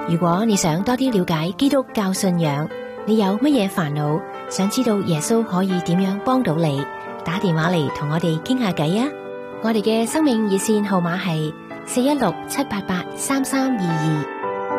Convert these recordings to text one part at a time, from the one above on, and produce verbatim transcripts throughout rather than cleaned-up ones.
如果你想多啲了解基督教信仰，你有乜嘢煩惱，想知道耶穌可以點樣幫到你，打電話嚟同我哋傾下偈啊！我哋嘅生命熱線號碼係四一六七八八三三二二。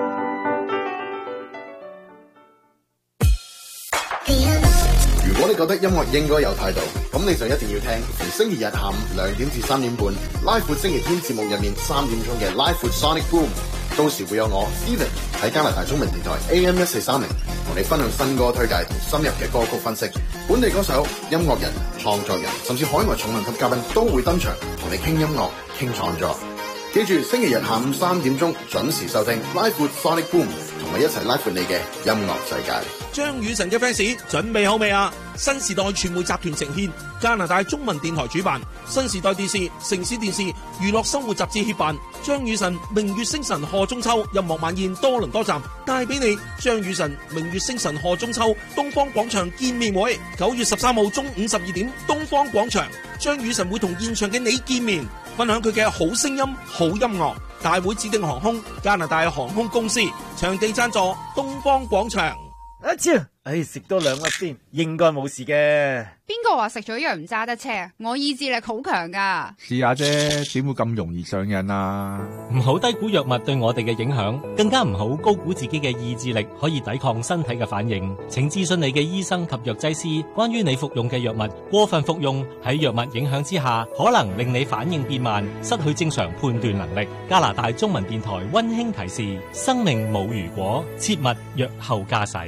如果你覺得音樂應該有態度，咁你就一定要聽逢星期日下午兩點至三點半拉闊星期天節目入面三點鐘嘅拉闊 Sonic Boom， 到時會有我 Steven 喺加拿大中文電台 A M 一四三零同你分享新歌推介同深入嘅歌曲分析，本地歌手、音樂人、創作人甚至海外重量級嘉賓都會登場同你傾音樂、傾創作。記住星期日下午三點鐘準時收聽拉闊 Sonic Boom， 同我一齊拉闊你嘅音樂世界。 張雨晨嘅 fans 準備好未啊？新時代傳媒集團呈獻，加拿大中文電台主辦，新時代電視、城市電視、娛樂生活雜誌協辦，張雨晨明月星辰賀中秋音樂晚宴多倫多站帶俾你張雨晨明月星辰賀中秋東方廣場見面會，九月十三號中午十二點東方廣場，張雨晨會同現場嘅你見面，分享佢嘅好聲音、好音樂。大會指定航空加拿大航空公司，場地贊助東方廣場。 阿超，唉，食多兩粒先，應該冇事嘅。 邊個話食咗藥唔揸得車？我意志力好強噶。 試下啫，點會咁容易上癮啊？ 唔好低估藥物對我哋嘅影響，更加唔好高估自己嘅意志力可以抵抗身體嘅反應。請諮詢你嘅醫生及藥劑師，關於你服用嘅藥物過分服用喺藥物影響之下，可能令你反應變慢，失去正常判斷能力。加拿大中文電台溫馨提示：生命冇如果，切勿藥後駕駛。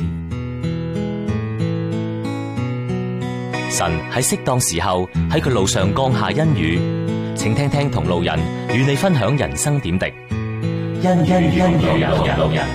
神喺適當時候喺佢路上降下恩雨，請聽聽同路人與你分享人生點滴。恩恩恩路人路人。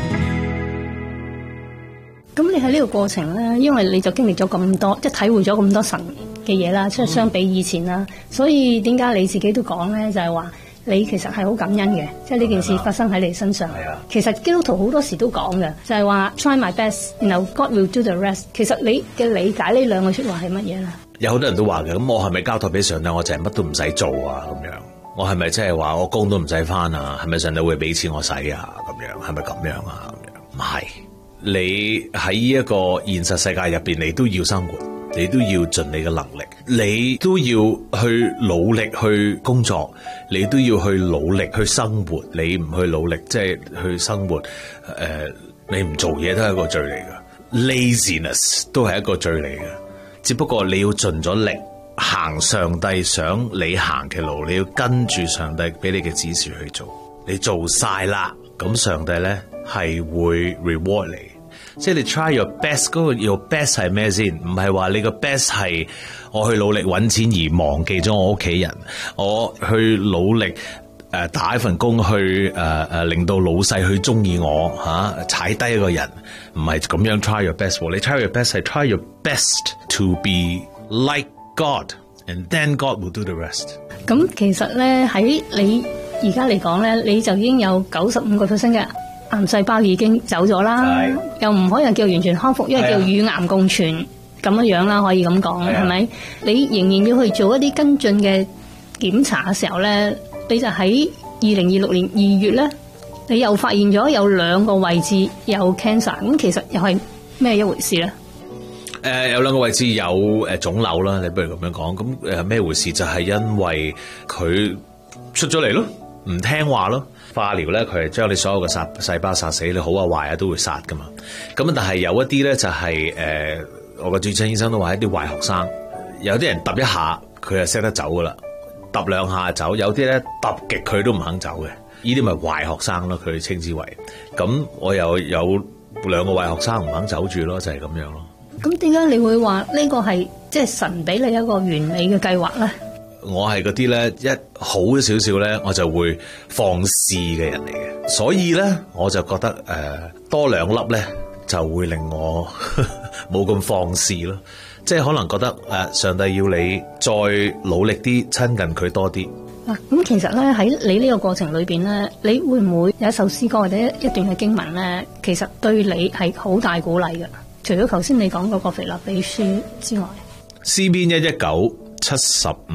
咁你喺呢個過程咧，因為你就經歷咗咁多，即係體會咗咁多神嘅嘢啦，即係相比以前啦，所以點解你自己都講咧，就係話你其實係好感恩嘅，即係呢件事發生喺你身上。其實基督徒好多時都講嘅，就係話 try my best， 然後 God will do the rest。其實你嘅理解呢兩個說話係乜嘢咧？ 有好多人都話嘅，咁我係咪交託俾上帝，我就係乜都唔使做啊？咁樣，我係咪即係話我工都唔使返啊？係咪上帝會俾錢我使啊？咁樣係咪咁樣啊？咁樣唔係，你喺一個現實世界入邊，你都要生活。你都要盡你嘅能力，你都要去努力去工作，你都要去努力去生活。你唔去努力，即係去生活，誒、呃，你唔做嘢都係一個罪嚟嘅。Laziness 都係一個罪嚟嘅，只不過你要盡咗力行上帝想你行嘅路，你要跟住上帝俾你嘅指示去做。你做晒啦，咁上帝咧係會 reward 你。即係你 try your best， 嗰個 your best 係咩先？唔係話你個 best 係我去努力揾錢而忘記咗我屋企人，我去努力誒、呃、打一份工去誒誒、呃、令到老細去中意我吓、啊，踩低一個人，唔係咁樣 try your best。你 try your best 係 try your best to be like God，and then God will do the rest。 咁其實咧喺你而家嚟講咧，你就已經有九十五個 percent 嘅癌細胞已經走咗啦，又唔可以叫完全康復，因為叫與癌共存咁樣樣啦，可以咁講，係咪？你仍然要去做一啲跟進嘅檢查嘅時候咧，你就喺二零二六年二月咧，你又發現咗有兩個位置有 cancer， 咁其實又係咩一回事咧？ 誒、呃，有兩個位置有誒腫瘤啦，你不如咁樣講，咁誒咩回事？就係因為佢出咗嚟咯，唔聽話咯。化療咧，佢係將你所有嘅殺細胞殺死，你好啊壞啊都會殺噶嘛。咁但係有一啲咧就係、是、誒、呃，我個主診醫生都話一啲壞學生，有啲人揼一下佢就識得走噶啦，揼兩下走，有啲咧揼極佢都唔肯走嘅，呢啲咪壞學生咯，佢哋稱之為。咁我又有兩個壞學生唔肯走住咯，就係、是、咁樣咯。 咁點解你會話呢個係即係神俾你一個完美嘅計劃咧？ 我係嗰啲咧一好少少咧，我就會放肆嘅人嚟嘅，所以咧我就覺得誒、呃、多兩粒咧就會令我冇咁放肆咯，即係可能覺得誒、呃、上帝要你再努力啲親近佢多啲。 嗱、啊，咁其實咧喺你呢個過程裏邊咧，你會唔會有一首詩歌或者一段嘅經文咧，其實對你係好大鼓勵嘅？除咗頭先你講嗰個腓立比書之外， 詩篇一一九七十五。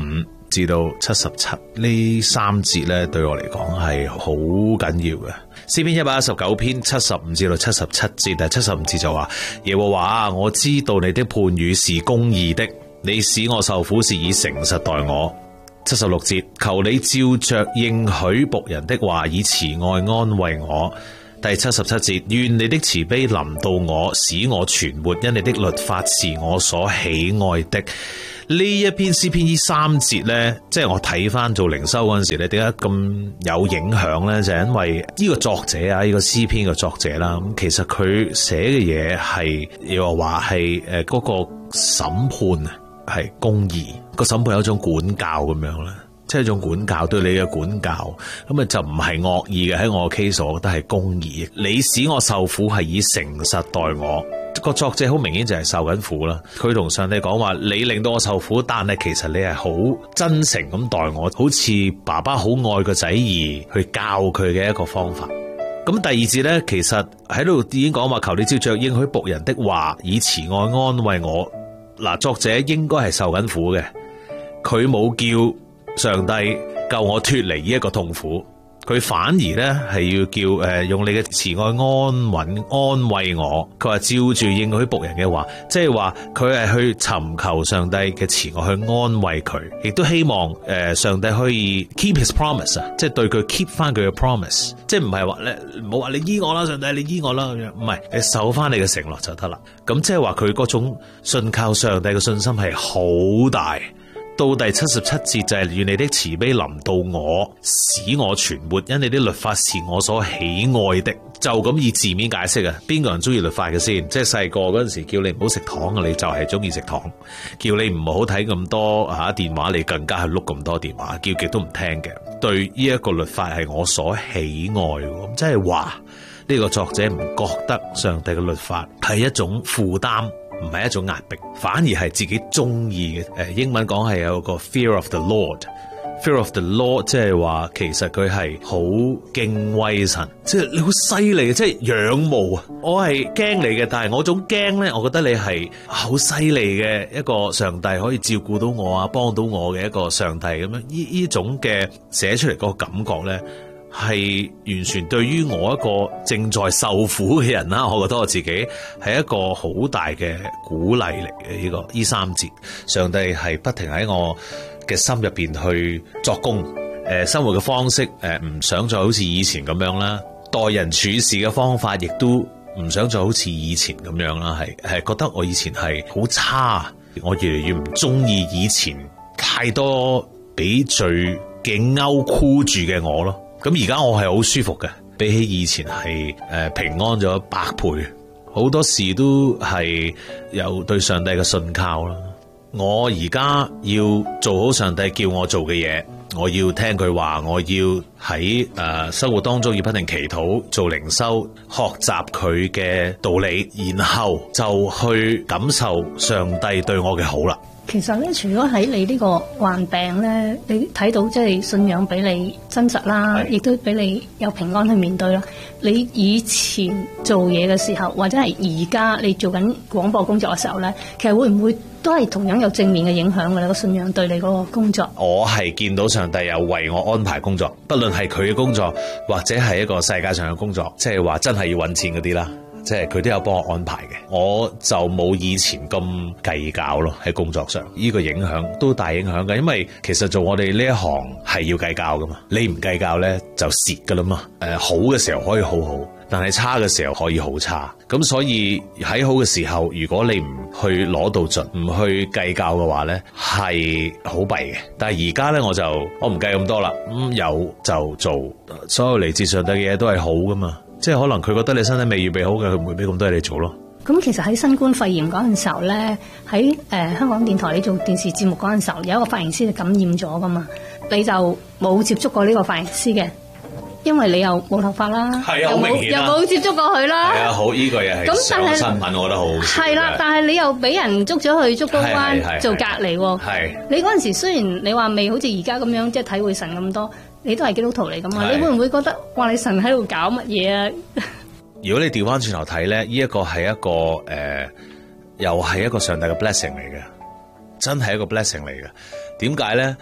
至到七十七呢三節咧，對我嚟講係好緊要嘅。詩篇一百一十九篇七十五至到七十七節，第七十五節就話：耶和華，我知道你的判語是公義的，你使我受苦是以誠實待我。七十六節，求你照着應許僕人的話，以慈愛安慰我。第七十七節，願你的慈悲臨到我，使我存活，因你的律法是我所喜愛的。呢一篇詩篇呢三節呢，即係我睇翻做靈修嗰陣時咧，點解咁有影響呢？就係、是、因為呢個作者啊，呢、這個詩篇嘅作者啦，咁其實佢寫嘅嘢係又話係誒嗰個審判啊，係公義，個審判有一種管教咁樣啦。即係一種管教，對你嘅管教，咁啊就唔係惡意嘅。喺我嘅 case，我覺得係公義。你使我受苦係以誠實待我。個作者好明顯就係受緊苦啦。佢同上帝講話：你令到我受苦，但係其實你係好真誠咁待我，好似爸爸好愛個仔兒去教佢嘅一個方法。咁第二節呢，其實喺度已經講話：求你照着應許僕人的話，以慈愛安慰我。嗱，作者應該係受緊苦嘅，佢冇叫上帝救我脫離呢一個痛苦，佢反而咧係要叫誒、呃、用你嘅慈愛安穩安慰我。佢話照住應許僕人嘅話，即係話佢係去尋求上帝嘅慈愛去安慰佢，亦都希望誒、呃、上帝可以 keep his promise 啊，即係對佢 keep 翻佢嘅 promise， 即係唔係話咧唔好話你醫我啦，上帝你醫我啦咁樣，唔係你守翻你嘅承諾就得啦。咁即係話佢嗰種信靠上帝嘅信心係好大。到第七十七節就係願你的慈悲臨到我，使我存活，因你的律法是我所喜愛的。就咁以字面解釋啊，邊個人中意律法嘅先？即係細個嗰陣時叫你唔好食糖啊，你就係中意食糖；叫你唔好睇咁多吓電話，你更加係碌咁多電話，叫極都唔聽嘅。對呢一個律法係我所喜愛，咁即係話呢個作者唔覺得上帝嘅律法係一種負擔。唔係一種壓迫，反而係自己中意嘅。誒，英文講係有個 fear of the Lord，fear of the Lord， 即係話其實佢係好敬畏神，即係你好犀利，即係仰慕啊！我係驚你嘅，但係我種驚咧，我覺得你係好犀利嘅一個上帝，可以照顧到我啊，幫到我嘅一個上帝咁樣。呢呢種嘅寫出嚟嗰個感覺咧，係完全對於我一個正在受苦嘅人啦，我覺得我自己係一個好大嘅鼓勵嚟嘅。呢個呢三節，上帝係不停喺我嘅心入邊去作工。誒、呃，生活嘅方式誒，唔、呃、想再好似以前咁樣啦，待人處事嘅方法亦都唔想再好似以前咁樣啦，係係覺得我以前係好差，我越嚟越唔中意以前太多俾罪嘅勾箍住嘅我咯。咁而家我係好舒服嘅，比起以前係誒、呃、平安咗百倍，好多事都係有對上帝嘅信靠啦。我而家要做好上帝叫我做嘅嘢，我要聽佢話，我要喺誒、呃、生活當中要不停祈禱、做靈修、學習佢嘅道理，然後就去感受上帝對我嘅好啦。 其實咧，除咗喺你呢個患病咧，你睇到即係信仰俾你真實啦，亦都俾你有平安去面對啦。你以前做嘢嘅時候，或者係而家你做緊廣播工作嘅時候咧，其實會唔會都係同樣有正面嘅影響嘅咧？個信仰對你嗰個工作，我係見到上帝有為我安排工作，不論係佢嘅工作，或者係一個世界上嘅工作，即係話真係要搵錢嗰啲啦。即係佢都有幫我安排嘅，我就冇以前咁計較咯。喺工作上呢個影響都大影響嘅，因為其實做我哋呢一行係要計較噶嘛，你唔計較咧就蝕噶啦嘛。誒，好嘅時候可以好好，但係差嘅時候可以好差。咁所以喺好嘅時候，如果你唔去攞到盡，唔去計較嘅話咧，係好弊嘅。但係而家咧，我就我唔計咁多啦，咁、嗯、有就做，所有嚟自上帝嘅嘢都係好噶嘛。即係可能佢覺得你身體未預備好嘅，佢唔會俾咁多嘢你做咯。咁其實喺新冠肺炎嗰陣時候咧，喺誒、呃、香港電台你做電視節目嗰陣時候，有一個髮型師就感染咗噶嘛，你就冇接觸過呢個髮型師嘅，因為你又冇頭髮啦，係啊，好明顯啦，又冇接觸過佢啦。係啊，好呢、這個嘢係上新聞，我覺得好係啦。但係你又俾人捉咗去竹篙灣做隔離喎。係你嗰陣時雖然你話未好似而家咁樣，即係體會神咁多。你都係基督徒嚟噶嘛？你會唔會覺得話你神喺度搞乜嘢啊？如果你調翻轉頭睇咧，呢、這個、一個係一個誒，又係一個上帝嘅 blessing 嚟嘅，真係一個 blessing 嚟嘅。點解咧？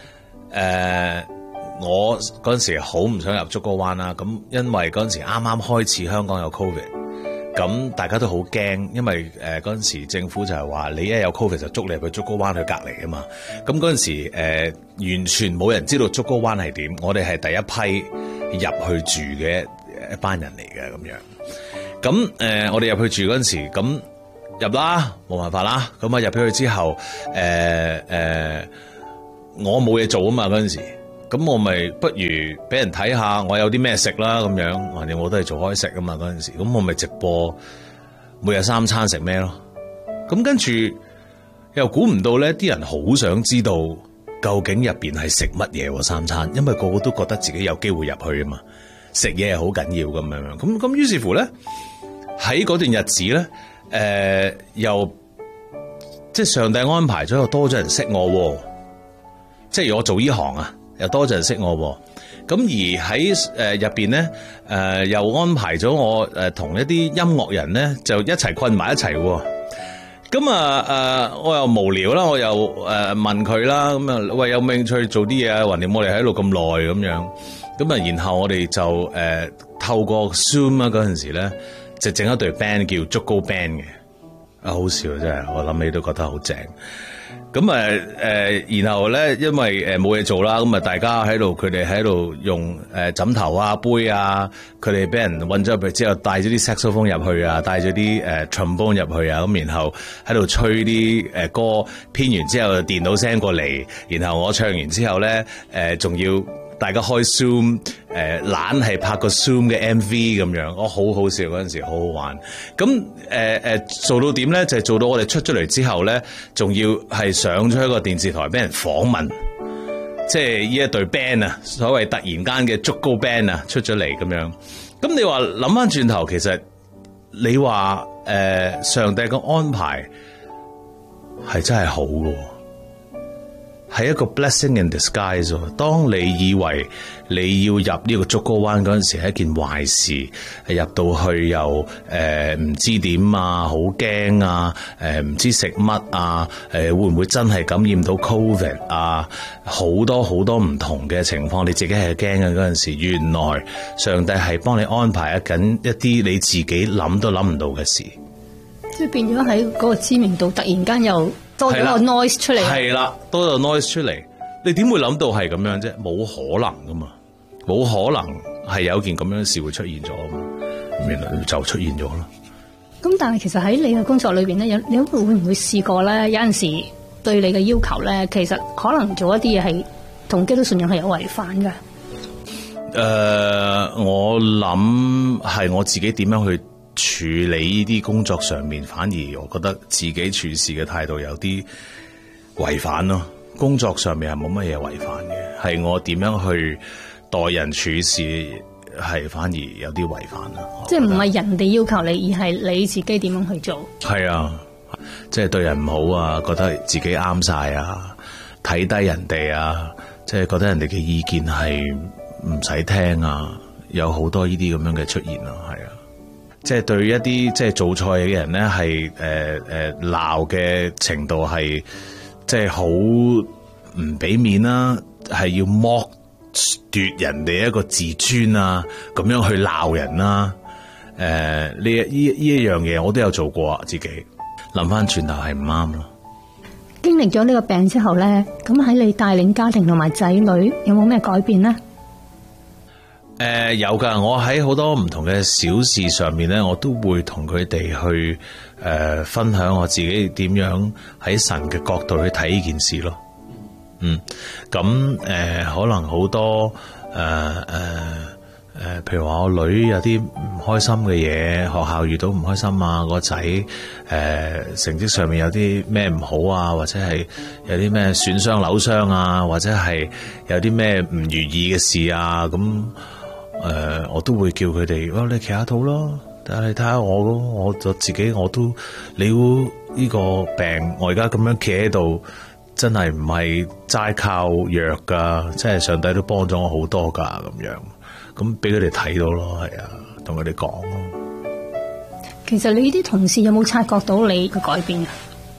誒，我嗰陣時好唔想入竹篙灣啦，咁因為嗰陣時啱啱開始香港有 Covid， 咁大家都好驚，因為誒嗰陣時政府就係話你一有 Covid 就捉你入去竹篙灣去隔離啊嘛，咁嗰陣時誒、呃、完全冇人知道竹篙灣係點，我哋係第一批入去住嘅一班人嚟嘅咁樣，咁誒、呃、我哋入去住嗰陣時咁。入啦，冇辦法啦。咁啊入咗去之後，誒、呃、誒、呃，我冇嘢做啊嘛嗰陣時，咁我咪不如俾人睇下我有啲咩食啦咁樣。橫掂我都係做開食啊嘛嗰陣時，咁我咪直播每日三餐食咩咯。咁跟住又估唔到咧，啲人好想知道究竟入邊係食乜嘢三餐，因為個個都覺得自己有機會入去啊嘛，食嘢係好緊要咁樣。咁咁於是乎咧，喺嗰段日子咧。誒、呃，又即係上帝安排咗，又多咗人識我，即係我做呢行啊，又多咗人識我。咁而喺誒入邊咧，誒、呃、又安排咗我誒同、呃、一啲音樂人咧，就一齊困埋一齊。咁啊誒，我又無聊啦，我又誒、呃、問佢啦，咁啊喂，有冇興趣做啲嘢啊？橫掂我哋喺度咁耐咁樣，咁啊，然後我哋就誒、呃、透過 Zoom 啊嗰陣時咧。就整一隊 band 叫竹篙 band 嘅，啊好笑真係，我諗起都覺得好正。咁啊誒，然後咧，因為誒冇嘢做啦，咁啊大家喺度，佢哋喺度用誒、呃、枕頭啊、杯啊，佢哋俾人韞咗入去之後，帶咗啲 saxophone 入去啊，帶咗啲誒 trombone 入去啊，咁然後喺度吹啲誒歌，編完之後電腦 send 過嚟，然後我唱完之後咧，誒、呃、仲要。大家開 Zoom，誒懶係拍個 Zoom 嘅 M V 咁樣，我好好笑嗰陣時，好好玩。咁誒誒做到點咧？就係、是、做到我哋出咗嚟之後咧，仲要係上咗一個電視台俾人訪問，即係呢一隊 band 啊，所謂突然間嘅竹篙 band 啊出咗嚟咁樣。咁你話諗翻轉頭，其實你話誒、呃、上帝嘅安排係真係好嘅。係一個 blessing in disguise。當你以為你要入呢個竹篙灣嗰陣時係一件壞事，入到去又誒唔知點啊，好驚啊，誒唔知食乜啊，誒會唔會真係感染到 Covid 啊？好多好多唔同嘅情況，你自己係驚嘅嗰陣時，原來上帝係幫你安排緊一啲你自己諗都諗唔到嘅事， 即係變咗喺嗰個知名度突然間又多咗個 noise 出嚟，係啦，多咗 noise 出嚟，你點會諗到係咁樣啫？冇可能噶嘛，冇可能係有件咁樣嘅事會出現咗啊嘛，原來就出現咗咯。 咁但係其實喺你嘅工作裏邊咧，有你會唔會試過咧？有陣時對你嘅要求咧，其實可能做一啲嘢係同基督信仰係有違反噶。 誒、呃，我諗係我自己點樣去處理呢啲工作上面，反而我覺得自己處事嘅態度有啲違反咯。工作上面係冇乜嘢違反嘅，係我點樣去待人處事係反而有啲違反啦。 即係唔係人哋要求你，而係你自己點樣去做？ 係啊，即係對人唔好啊，覺得自己啱晒啊，睇低人哋啊，即係覺得人哋嘅意見係唔使聽啊，有好多呢啲咁樣嘅出現啊，係啊。即係對一啲即係做菜嘅人咧，係誒誒鬧嘅程度係即係好唔俾面啦，係要剝奪人哋一個自尊啊，咁樣去鬧人啦。誒呢呢呢一樣嘢我都有做過啊，自己諗翻轉頭係唔啱咯。 經歷咗呢個病之後咧，咁喺你帶領家庭同埋仔女有冇咩改變咧？ 誒、呃，有噶，我喺好多唔同嘅小事上面咧，我都會同佢哋去誒、呃、分享我自己點樣喺神嘅角度去睇呢件事咯。嗯，咁誒、呃，可能好多誒誒誒，譬如話我女有啲唔開心嘅嘢，學校遇到唔開心啊，個仔誒成績上面有啲咩唔好啊，或者係有啲咩損傷扭傷啊，或者係有啲咩唔如意嘅事啊，咁。誒、呃，我都會叫佢哋，哇！你企下肚咯，但係你睇下我咯，我就自己我都，你估呢個病，我而家咁樣企喺度，真係唔係齋靠藥噶，即係上帝都幫咗我好多噶，咁樣，咁俾佢哋睇到咯，係啊，同佢哋講咯。 其實你啲同事有冇察覺到你嘅改變啊？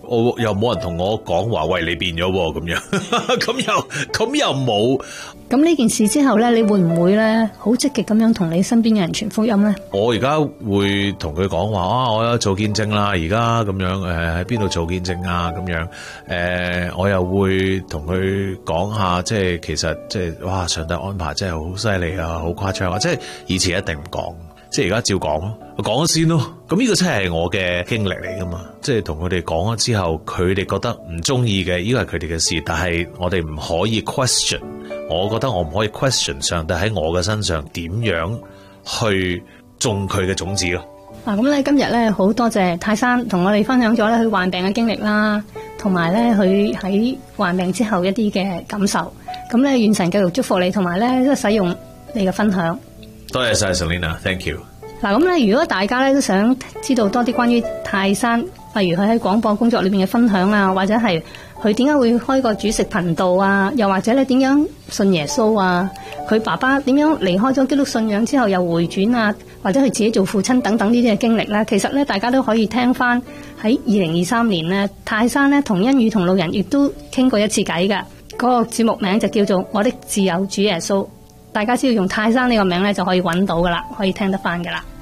我又冇人同我講話，喂，你變咗咁樣，咁又咁又冇。 咁呢件事之後咧，你會唔會咧好積極咁樣同你身邊嘅人傳福音咧？ 我而家會同佢講話啊，我有做見證啦，而家咁樣誒喺邊度做見證啊咁樣誒、呃，我又會同佢講下，即係其實即係哇，上帝安排真係好犀利啊，好誇張啊！即係以前一定唔講，即係而家照講咯，講咗先咯。咁呢個真係我嘅經歷嚟噶嘛，即係同佢哋講咗之後，佢哋覺得唔中意嘅，呢個係佢哋嘅事，但係我哋唔可以 question。我覺得我唔可以 question 上帝喺我嘅身上點樣去種佢嘅種子咯。 嗱，咁咧今日咧好多謝泰山同我哋分享咗咧佢患病嘅經歷啦，同埋咧佢喺患病之後一啲嘅感受。咁咧願神繼續祝福你，同埋咧都使用你嘅分享。 多謝晒 Selina，thank you。 嗱，咁咧如果大家咧都想知道多啲關於泰山，例如佢喺廣播工作裏邊嘅分享啊，或者係佢點解會開個主食頻道啊，又或者咧點樣信耶穌啊，佢爸爸點樣離開咗基督信仰之後又回轉啊，或者佢自己做父親等等呢啲嘅經歷咧，其實咧大家都可以聽翻喺二零二三年咧，泰山咧同恩宇同路人亦都傾過一次偈㗎。嗰個節目名就叫做《我的自由主耶穌》，大家只要用泰山呢個名咧就可以揾到噶啦，可以聽得翻噶啦。